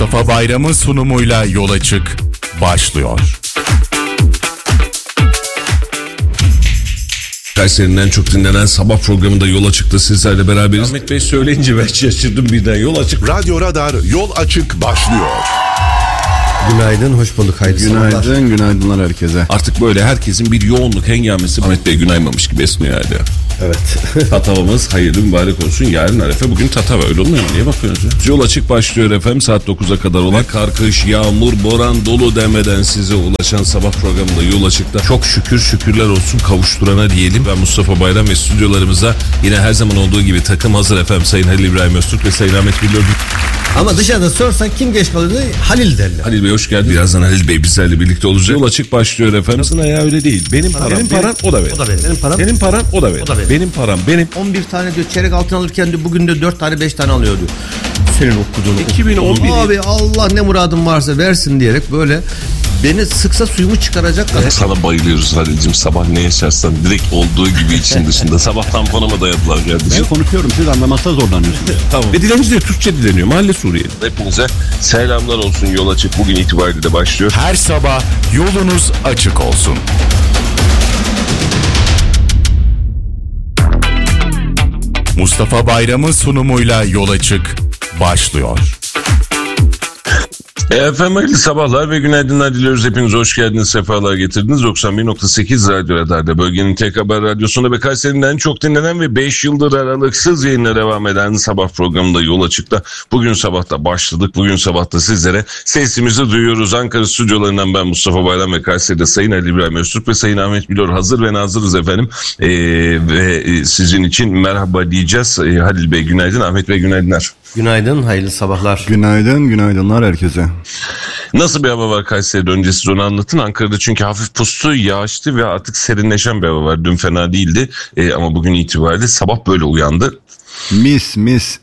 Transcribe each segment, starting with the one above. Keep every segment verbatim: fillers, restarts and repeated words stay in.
Mustafa Bayram'ın sunumuyla Yola Çık başlıyor. Kayseri'nin en çok dinlenen sabah programında Yola Çık'ta sizlerle beraberiz. Ahmet Bey söyleyince ben şaşırdım birden. Yola Çık. Radyo Radar Yol Açık başlıyor. Günaydın, hoş bulduk. Hayırlı Günaydın, sabahlar. günaydınlar herkese. Artık böyle herkesin bir yoğunluk hengamesi Ahmet Bey günaymamış gibi esniyor hala. Evet. Tatavamız hayırlı mübarek olsun. Yarın Arefe, bugün Tatava, öyle olmuyor mu? Niye bakıyorsunuz ya? Yol Açık başlıyor efendim. Saat dokuza kadar olan kar, kış, yağmur, boran, dolu demeden size ulaşan sabah programında Yol Açık'ta çok şükür şükürler olsun kavuşturana diyelim. Ben Mustafa Bayram ve stüdyolarımıza yine her zaman olduğu gibi takım hazır efendim. Sayın Halil İbrahim Öztürk ve Sayın Ahmet Bilal. Ama dışarıda sorsan kim geç kalıyordu? Halil derler. Halil Bey hoş geldin. Birazdan Halil Bey bizlerle birlikte olacak. Yol Açık başlıyor efendim. Aslında ya öyle değil. Benim param, benim paran o da benim. O da benim. Benim param. Senin paran o da benim. O da benim. Benim param benim. on bir tane diyor çeyrek altın alırken diyor bugün de dört tane beş tane alıyor diyor. Senin okuduğunu. iki bin on bir Abi Allah ne muradın varsa versin diyerek böyle beni sıksa suyumu çıkaracak kadar. Sana bayılıyoruz Halil'cim. Sabah ne yaşarsan direkt olduğu gibi için dışında. Sabah tamponuma dayadılar kardeşim. Ben konuşuyorum, siz anlamakta zorlanıyorsunuz. Tamam. Ve dilenci de Türkçe dileniyor. Mahalle Suriyeli. Hepinize selamlar olsun. Yol Açık bugün itibariyle de başlıyor. Her sabah yolunuz açık olsun. Mustafa Bayram'ın sunumuyla Yola Çık başlıyor. Efendim hayırlı sabahlar ve günaydınlar diliyoruz. Hepiniz hoş geldiniz, sefalar getirdiniz. doksan bir nokta sekiz Radyo Radar'da, bölgenin tek haber radyosunda ve Kayseri'nin en çok dinlenen ve beş yıldır aralıksız yayınla devam eden sabah programında Yol Açık'ta bugün sabahta başladık. Bugün sabahta sizlere sesimizi duyuyoruz. Ankara stüdyolarından ben Mustafa Bayram ve Kayseri'de Sayın Ali İbrahim Öztürk ve Sayın Ahmet Bilor hazır ve nazırız efendim. Ee, ve sizin için merhaba diyeceğiz. Ee, Halil Bey günaydın, Ahmet Bey günaydınlar. Günaydın, hayırlı sabahlar. Günaydın, günaydınlar herkese. Nasıl bir hava var Kayseri'de? Önce siz onu anlatın. Ankara'da çünkü hafif puslu, yağışlı ve artık serinleşen bir hava var. Dün fena değildi ee, ama bugün itibariyle sabah böyle uyandı. Mis mis.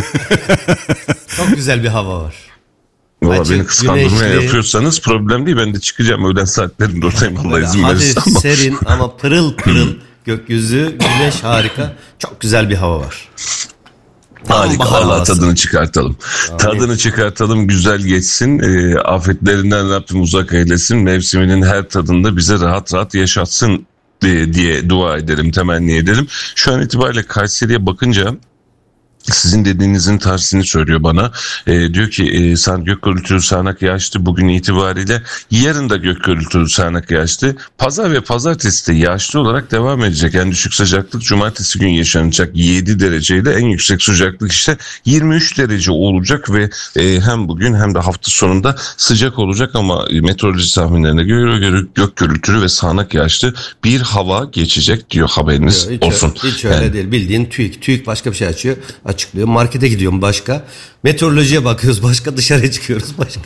Çok güzel bir hava var. Valla Açık, beni kıskandırmaya güneşli. yapıyorsanız problem değil. Ben de çıkacağım öğlen saatlerinde oradayım. Allah izin verirse Hafif ama. serin ama pırıl pırıl gökyüzü, güneş harika. Çok güzel bir hava var. Harika, Bahar Allah havası. tadını çıkartalım. Amin. Tadını çıkartalım, güzel geçsin. E, afetlerinden Rabbim uzak eylesin. Mevsiminin her tadında bize rahat rahat yaşatsın diye, diye dua edelim, temenni edelim. Şu an itibariyle Kayseri'ye bakınca sizin dediğinizin tersini söylüyor bana. E, diyor ki e, sen gök gürültülü sağanak yağıştı bugün itibariyle. Yarın da gök gürültülü sağanak yağıştı. Pazar ve pazartesi de yağışlı olarak devam edecek. En düşük sıcaklık cumartesi gün yaşanacak yedi dereceyle, en yüksek sıcaklık işte yirmi üç derece olacak ve e, hem bugün hem de hafta sonunda sıcak olacak ama meteoroloji tahminlerine göre, göre gök gürültülü ve sağanak yağışlı bir hava geçecek diyor, haberiniz Hiç, olsun. hiç öyle Yani, değil. Bildiğin TÜİK. TÜİK başka bir şey açıyor, açıklıyor. Markete gidiyorum başka. Meteorolojiye bakıyoruz başka. Dışarıya çıkıyoruz başka.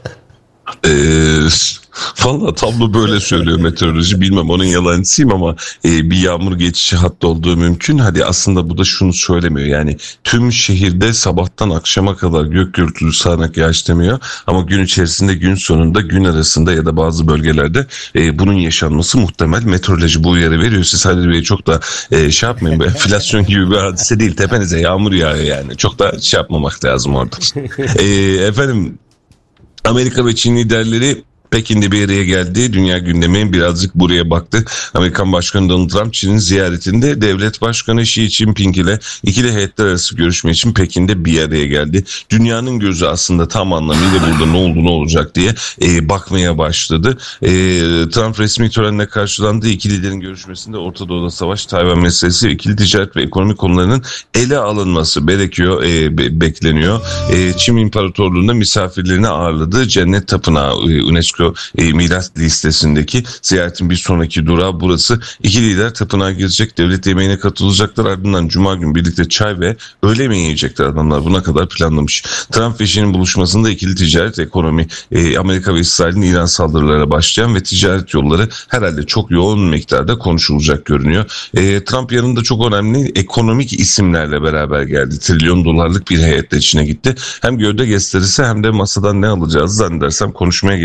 Eee Valla tablo böyle söylüyor meteoroloji. Bilmem onun yalancısıyım ama e, bir yağmur geçişi hattı olduğu mümkün. Hadi aslında bu da şunu söylemiyor. Yani tüm şehirde sabahtan akşama kadar gök gürültülü sağanak yağış demiyor. Ama gün içerisinde, gün sonunda, gün arasında ya da bazı bölgelerde e, bunun yaşanması muhtemel. Meteoroloji bu uyarı veriyor. Siz Halil Bey çok da e, şey yapmayın. Bu enflasyon gibi bir hadise değil. Tepenize yağmur yağıyor yani. Çok da şey yapmamak lazım orada. e, efendim Amerika ve Çin liderleri Pekin'de bir araya geldi. Dünya gündemi birazcık buraya baktı. Amerikan Başkanı Donald Trump Çin'in ziyaretinde devlet başkanı Xi Jinping ile ikili heyetler arası görüşme için Pekin'de bir araya geldi. Dünyanın gözü aslında tam anlamıyla burada ne oldu ne olacak diye e, bakmaya başladı. E, Trump resmi törenle karşılandı. İki liderin görüşmesinde Orta Doğu'da savaş, Tayvan meselesi, ikili ticaret ve ekonomi konularının ele alınması berekiyor, e, be, bekleniyor. E, Çin İmparatorluğu'nda misafirlerini ağırladı. Cennet Tapınağı, e, UNESCO E, miras listesindeki ziyaretin bir sonraki durağı burası. İki lider tapınağa girecek, devlet yemeğine katılacaklar, ardından Cuma günü birlikte çay ve öğle yemeği yiyecekler adamlar. Buna kadar planlamış. Trump ve Xi'nin buluşmasında ikili ticaret, ekonomi, e, Amerika ve İsrail'in İran saldırılarına başlayan ve ticaret yolları herhalde çok yoğun miktarda konuşulacak görünüyor. E, Trump yanında çok önemli ekonomik isimlerle beraber geldi. Trilyon dolarlık bir heyetle içine gitti. Hem gövde gösterisi hem de masadan ne alacağız zannedersem konuşmaya gelecek.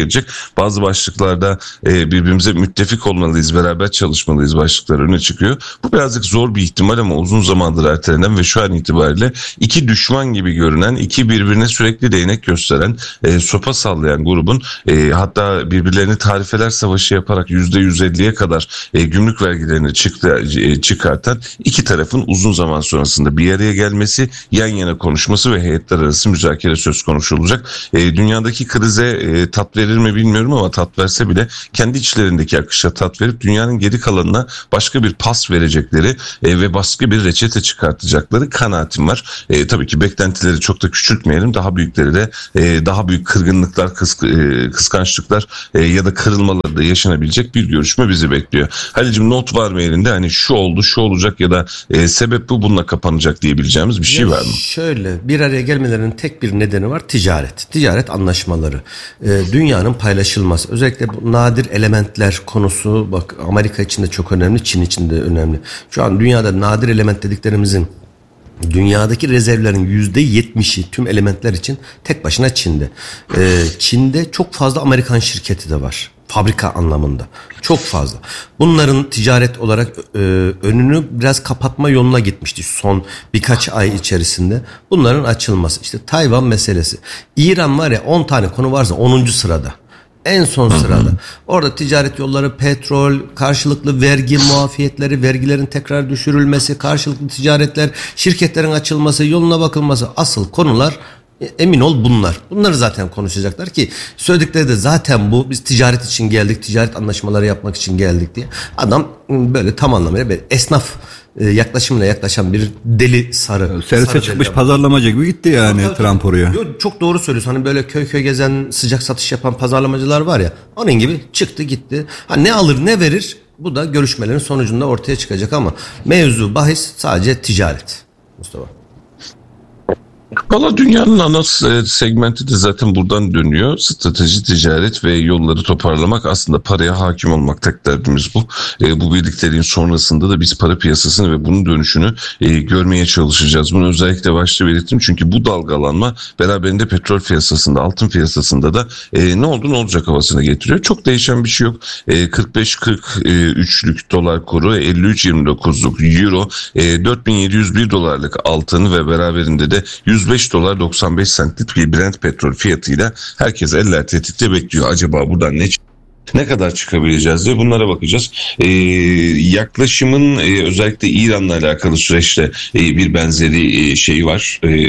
bazı başlıklarda e, birbirimize müttefik olmalıyız, beraber çalışmalıyız başlıklar öne çıkıyor. Bu birazcık zor bir ihtimal ama uzun zamandır ertelenen ve şu an itibariyle iki düşman gibi görünen, iki birbirine sürekli değnek gösteren, e, sopa sallayan grubun e, hatta birbirlerini tarifeler savaşı yaparak yüzde yüz elliye kadar e, gümrük vergilerini çıktı, e, çıkartan iki tarafın uzun zaman sonrasında bir araya gelmesi, yan yana konuşması ve heyetler arası müzakere söz konusu olacak. E, dünyadaki krize e, tat verir mi bilmiyorum ama tat verse bile kendi içlerindeki akışa tat verip dünyanın geri kalanına başka bir pas verecekleri e, ve başka bir reçete çıkartacakları kanaatim var. E, tabii ki beklentileri çok da küçültmeyelim. Daha büyükleri de e, daha büyük kırgınlıklar, kısk, e, kıskançlıklar e, ya da kırılmaları da yaşanabilecek bir görüşme bizi bekliyor. Halil'cim not var mı elinde? Hani şu oldu, şu olacak ya da e, sebep bu, bununla kapanacak diyebileceğimiz bir şey ya var mı? Şöyle, bir araya gelmelerinin tek bir nedeni var: ticaret. Ticaret anlaşmaları. E, dünyanın paylaşılması. Özellikle bu nadir elementler konusu, bak, Amerika için de çok önemli, Çin için de önemli. Şu an dünyada nadir element dediklerimizin, dünyadaki rezervlerin yüzde yetmişi tüm elementler için tek başına Çin'de. Ee, Çin'de çok fazla Amerikan şirketi de var. Fabrika anlamında. Çok fazla. Bunların ticaret olarak e, önünü biraz kapatma yoluna gitmişti son birkaç ay içerisinde. Bunların açılması. İşte Tayvan meselesi. İran var ya, on tane konu varsa onuncu sırada. En son sırada. Orada ticaret yolları, petrol, karşılıklı vergi muafiyetleri, vergilerin tekrar düşürülmesi, karşılıklı ticaretler, şirketlerin açılması, yoluna bakılması, asıl konular, emin ol, bunlar. Bunları zaten konuşacaklar ki söyledikleri de zaten bu. Biz ticaret için geldik, ticaret anlaşmaları yapmak için geldik diye. Adam böyle tam anlamıyla bir esnaf yaklaşımla yaklaşan bir deli sarı. Servise sarı çıkmış deli pazarlamacı gibi gitti yani tabii, Trump oraya. Yo, çok doğru söylüyorsun. Hani böyle köy köy gezen, sıcak satış yapan pazarlamacılar var ya, onun gibi çıktı gitti. Ha, ne alır ne verir, bu da görüşmelerin sonucunda ortaya çıkacak ama mevzu bahis sadece ticaret. Mustafa. Valla dünyanın ana segmenti de zaten buradan dönüyor. Strateji, ticaret ve yolları toparlamak, aslında paraya hakim olmak, tek derdimiz bu. E, bu birlikteliğin sonrasında da biz para piyasasını ve bunun dönüşünü e, görmeye çalışacağız. Bunu özellikle başta belirttim çünkü bu dalgalanma beraberinde petrol piyasasında, altın piyasasında da e, ne oldu ne olacak havasına getiriyor. Çok değişen bir şey yok. E, kırk beş kırk üçlük dolar kuru, elli üç yirmi dokuzluk euro, e, dört bin yedi yüz bir dolarlık altın ve beraberinde de yüz beş dolar doksan beş sentlik bir Brent petrol fiyatıyla herkes eller tetikte bekliyor. Acaba buradan ne ne kadar çıkabileceğiz diye bunlara bakacağız. Ee, yaklaşımın e, özellikle İran'la alakalı süreçte e, bir benzeri e, şey var, e,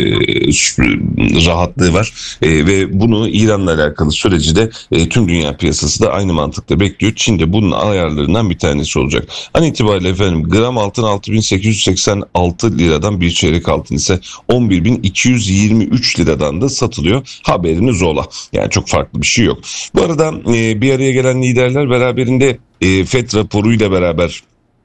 rahatlığı var e, ve bunu İran'la alakalı süreci de e, tüm dünya piyasası da aynı mantıkla bekliyor. Çin de bunun ayarlarından bir tanesi olacak. An itibariyle efendim gram altın altı bin sekiz yüz seksen altı liradan, bir çeyrek altın ise on bir bin iki yüz yirmi üç liradan da satılıyor. Haberiniz ola. Yani çok farklı bir şey yok. Bu arada e, bir Bir araya gelen liderler beraberinde e, FED raporuyla beraber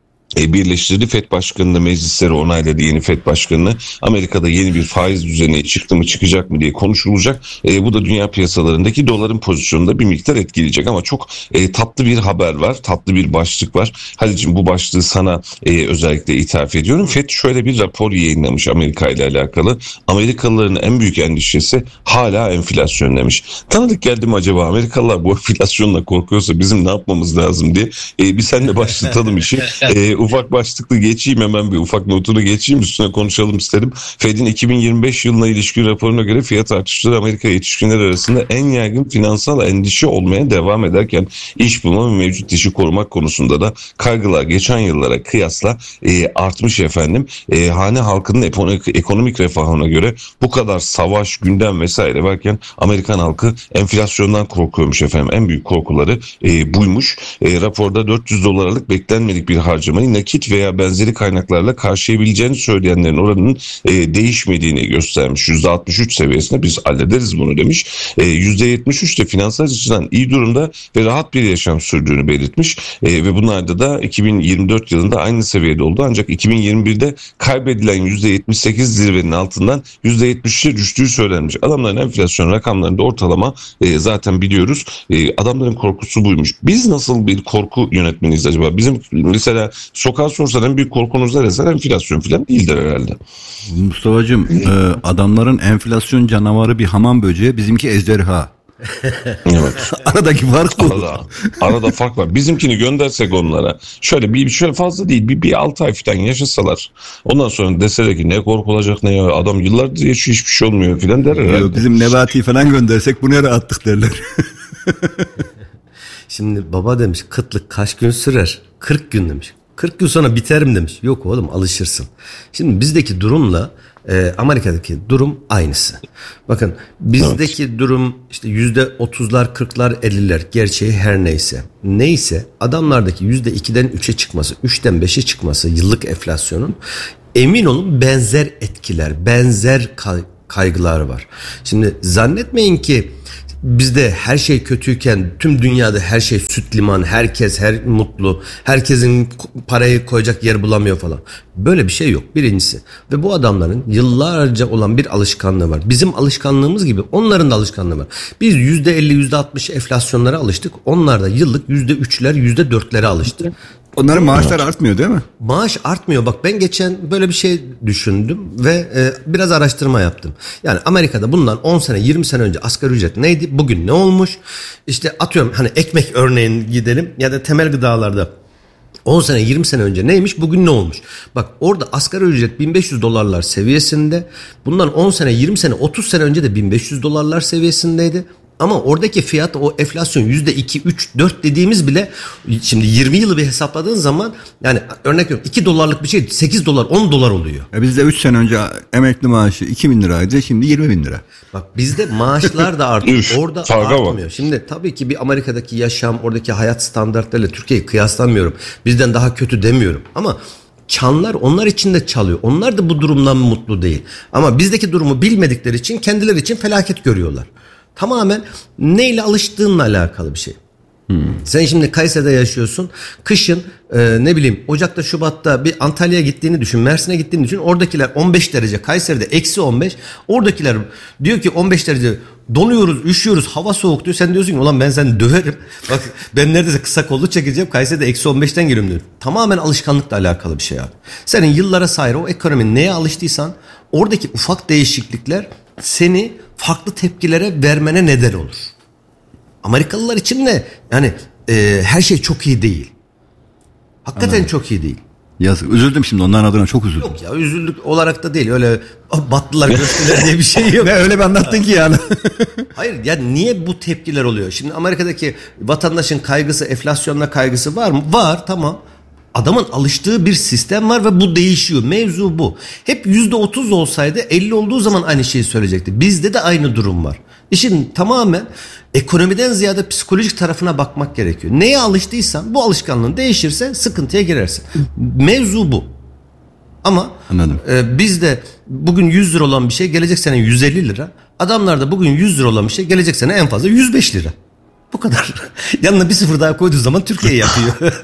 E, birleştirdi. FED Başkanı'nı, meclisleri onayladı, yeni FED Başkanı'nı. Amerika'da yeni bir faiz düzeni çıktı mı çıkacak mı diye konuşulacak. E, bu da dünya piyasalarındaki doların pozisyonunu da bir miktar etkileyecek. Ama çok e, tatlı bir haber var. Tatlı bir başlık var. Halil'cim, bu başlığı sana e, özellikle ithaf ediyorum. FED şöyle bir rapor yayınlamış Amerika ile alakalı. Amerikalıların en büyük endişesi hala enflasyon demiş. Tanıdık geldi mi acaba? Amerikalılar bu enflasyonla korkuyorsa bizim ne yapmamız lazım diye. E, bir seninle başlatalım işi. E, ufak başlıklı geçeyim, hemen bir ufak notunu geçeyim, üstüne konuşalım istedim. Fed'in iki bin yirmi beş yılına ilişkin raporuna göre fiyat artışları Amerika yetişkinler arasında en yaygın finansal endişe olmaya devam ederken iş bulma ve mevcut işi korumak konusunda da kaygılar geçen yıllara kıyasla e, artmış efendim. E, hane halkının ekonomik refahına göre bu kadar savaş, gündem vesaire varken Amerikan halkı enflasyondan korkuyormuş efendim. En büyük korkuları e, buymuş. E, raporda dört yüz dolarlık beklenmedik bir harcamayı nakit veya benzeri kaynaklarla karşılayabileceğini söyleyenlerin oranının e, değişmediğini göstermiş. yüzde altmış üç seviyesinde biz hallederiz bunu demiş. E, yüzde yetmiş üç de finansal açıdan iyi durumda ve rahat bir yaşam sürdüğünü belirtmiş. E, ve bunlarda da iki bin yirmi dört yılında aynı seviyede oldu. Ancak iki bin yirmi birde kaybedilen yüzde yetmiş sekiz zirvenin altından yüzde yetmiş üçe düştüğü söylenmiş. Adamların enflasyon rakamlarında ortalama e, zaten biliyoruz. E, adamların korkusu buymuş. Biz nasıl bir korku yönetmeniyiz acaba? Bizim mesela sokağa sorsan en büyük korkunuz ne desen enflasyon falan değildir herhalde. Mustafa'cığım e, adamların enflasyon canavarı bir hamam böceği, bizimki ejderha. Evet. Aradaki fark bu. Arada, arada fark var. Bizimkini göndersek onlara şöyle bir şöyle fazla değil bir, bir altı ay falan yaşasalar ondan sonra deseler ki ne korkulacak ne ya adam yıllardır yaşıyor hiçbir şey olmuyor filan der herhalde. Bizim Nebati'yi falan göndersek bu ne rahatlık derler. Şimdi baba demiş kıtlık kaç gün sürer? kırk gün demiş. kırk gün sonra biterim demiş. Yok oğlum alışırsın. Şimdi bizdeki durumla e, Amerika'daki durum aynısı. Bakın bizdeki evet. durum işte yüzde otuzlar, kırklar, elliler gerçeği her neyse. Neyse adamlardaki yüzde ikiden üçe çıkması, üçten beşe çıkması yıllık enflasyonun emin olun benzer etkiler, benzer kay- kaygılar var. Şimdi zannetmeyin ki bizde her şey kötüyken tüm dünyada her şey süt liman, herkes her mutlu, herkesin parayı koyacak yer bulamıyor falan. Böyle bir şey yok birincisi. Ve bu adamların yıllarca olan bir alışkanlığı var. Bizim alışkanlığımız gibi onların da alışkanlığı var. Biz yüzde elli yüzde altmış enflasyonlara alıştık. Onlar da yıllık yüzde üçler yüzde dörtlere alıştı. Onların maaşları artmıyor değil mi? Maaş artmıyor. Bak ben geçen böyle bir şey düşündüm ve e, biraz araştırma yaptım. Yani Amerika'da bundan on sene yirmi sene önce asgari ücret neydi? Bugün ne olmuş? İşte atıyorum hani ekmek örneğin gidelim ya da temel gıdalarda on sene yirmi sene önce neymiş bugün ne olmuş? Bak orada asgari ücret bin beş yüz dolarlar seviyesinde. Bundan on sene yirmi sene otuz sene önce de bin beş yüz dolarlar seviyesindeydi. Ama oradaki fiyat o enflasyon yüzde iki, üç, dört dediğimiz bile şimdi yirmi yılı bir hesapladığın zaman yani örnek veriyorum iki dolarlık bir şey sekiz dolar on dolar oluyor. E bizde üç sene önce emekli maaşı iki bin liraydı şimdi yirmi bin lira. Bak bizde maaşlar da artıyor. Üf, orada artmıyor. Var. Şimdi tabii ki bir Amerika'daki yaşam oradaki hayat standartlarıyla Türkiye'yi kıyaslamıyorum. Bizden daha kötü demiyorum ama çanlar onlar için de çalıyor. Onlar da bu durumdan mutlu değil. Ama bizdeki durumu bilmedikleri için kendileri için felaket görüyorlar. Tamamen neyle alıştığınla alakalı bir şey. Hmm. Sen şimdi Kayseri'de yaşıyorsun. Kışın e, ne bileyim Ocak'ta Şubat'ta bir Antalya'ya gittiğini düşün. Mersin'e gittiğini düşün. Oradakiler on beş derece. Kayseri'de eksi on beş. Oradakiler diyor ki on beş derece donuyoruz, üşüyoruz, hava soğuk diyor. Sen diyorsun ki ulan ben seni döverim. Bak ben neredeyse kısa kollu çekeceğim. Kayseri'de eksi on beşten geliyorum diyor. Tamamen alışkanlıkla alakalı bir şey abi. Senin yıllara sayre o ekonominin neye alıştıysan oradaki ufak değişiklikler seni farklı tepkilere vermene neden olur. Amerikalılar için ne? Yani e, her şey çok iyi değil. Hakikaten Anladım. Çok iyi değil. Yazık. Üzüldüm şimdi onların adına çok üzüldüm. Yok ya üzüldük olarak da değil. Öyle battılar göçtüler diye bir şey yok. Ne öyle bir anlattın ki yani. Hayır ya niye bu tepkiler oluyor? Şimdi Amerika'daki vatandaşın kaygısı, enflasyonla kaygısı var mı? Var tamam. Adamın alıştığı bir sistem var ve bu değişiyor. Mevzu bu. Hep yüzde otuz olsaydı elli olduğu zaman aynı şeyi söyleyecekti. Bizde de aynı durum var. İşin tamamen ekonomiden ziyade psikolojik tarafına bakmak gerekiyor. Neye alıştıysan bu alışkanlığın değişirse sıkıntıya girersin. Mevzu bu. Ama e, bizde bugün yüz lira olan bir şey gelecek sene yüz elli lira. Adamlarda bugün yüz lira olan bir şey gelecek sene en fazla yüz beş lira. Bu kadar. Yanına bir sıfır daha koyduğu zaman Türkiye yapıyor.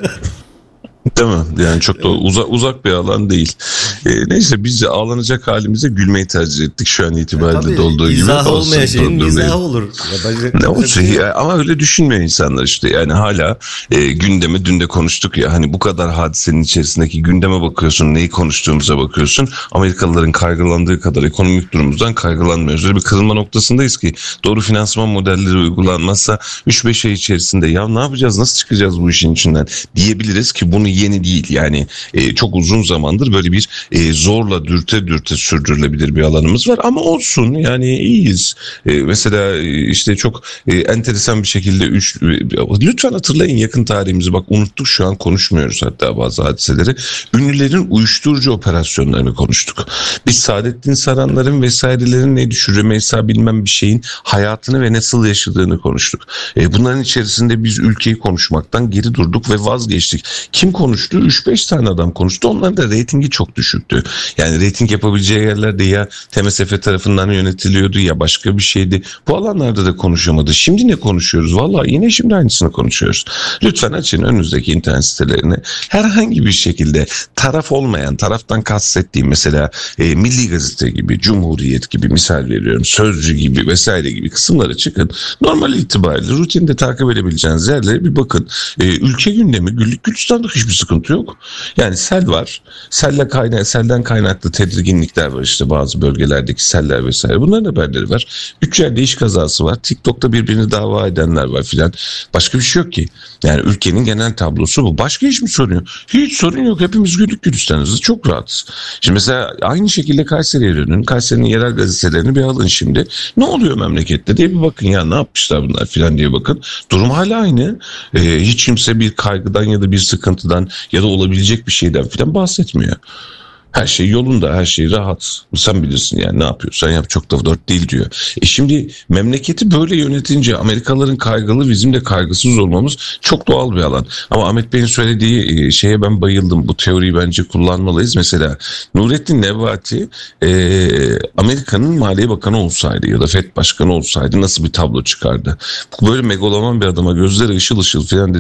Değil mi? Yani çok da uzak uzak bir alan değil. Ee, neyse biz de ağlanacak halimize gülmeyi tercih ettik şu an itibariyle de olduğu gibi. İzah olmayan şeyin mizahı olur. Ne olsun ya, ama öyle düşünmüyor insanlar işte. Yani hala e, gündemi dün de konuştuk ya, hani bu kadar hadisenin içerisindeki gündeme bakıyorsun, neyi konuştuğumuza bakıyorsun. Amerikalıların kaygılandığı kadar ekonomik durumumuzdan kaygılanmıyoruz. Öyle bir kırılma noktasındayız ki doğru finansman modelleri uygulanmazsa üç beş ay içerisinde ya ne yapacağız, nasıl çıkacağız bu işin içinden diyebiliriz ki bunu yeni değil. Yani e, çok uzun zamandır böyle bir e, zorla dürte dürte sürdürülebilir bir alanımız var ama olsun yani iyiyiz. E, mesela e, işte çok e, enteresan bir şekilde üç, e, lütfen hatırlayın yakın tarihimizi, bak unuttuk şu an, konuşmuyoruz hatta bazı hadiseleri. Ünlülerin uyuşturucu operasyonlarını konuştuk. Biz Saadettin Saranların vesairelerin ne düşüremeysa bilmem bir şeyin hayatını ve nasıl yaşadığını konuştuk. E, bunların içerisinde biz ülkeyi konuşmaktan geri durduk ve vazgeçtik. Kim konuştu? üç beş tane adam konuştu. Onların da reytingi çok düşüktü. Yani reyting yapabileceği yerlerde ya T M S F tarafından yönetiliyordu ya başka bir şeydi. Bu alanlarda da konuşamadı. Şimdi ne konuşuyoruz? Vallahi yine şimdi aynısını konuşuyoruz. Lütfen açın önünüzdeki internet sitelerini. Herhangi bir şekilde taraf olmayan, taraftan kastettiğim mesela e, Milli Gazete gibi, Cumhuriyet gibi, misal veriyorum, Sözcü gibi vesaire gibi kısımlara çıkın. Normal itibariyle rutinde takip edebileceğiniz yerlere bir bakın. E, ülke gündemi güllük gülistanlık hiçbir sıkıntı yok. Yani sel var. Selle kaynağı, selden kaynaklı tedirginlikler var işte bazı bölgelerdeki seller vesaire. Bunların haberleri var. Üç yerde iş kazası var. TikTok'ta birbirini dava edenler var filan. Başka bir şey yok ki. Yani ülkenin genel tablosu bu. Başka hiç mi sorun yok? Hiç sorun yok. Hepimiz güllük gülistanız. Çok rahatız. Şimdi mesela aynı şekilde Kayseri'ye dönün. Kayseri'nin yerel gazetelerini bir alın şimdi. Ne oluyor memlekette diye bir bakın ya, ne yapmışlar bunlar filan diye bakın. Durum hala aynı. Ee, hiç kimse bir kaygıdan ya da bir sıkıntıdan ya da olabilecek bir şeyden filan bahsetmiyor. Her şey yolunda, her şey rahat. Sen bilirsin yani, ne yapıyorsan yap, çok da dört değil diyor. E şimdi memleketi böyle yönetince Amerikalıların kaygılı, bizim de kaygısız olmamız çok doğal bir alan. Ama Ahmet Bey'in söylediği şeye ben bayıldım. Bu teoriyi bence kullanmalıyız. Mesela Nurettin Nebati e, Amerika'nın Maliye Bakanı olsaydı ya da F E D Başkanı olsaydı nasıl bir tablo çıkardı? Böyle megaloman bir adama gözleri ışıl ışıl falan dedi.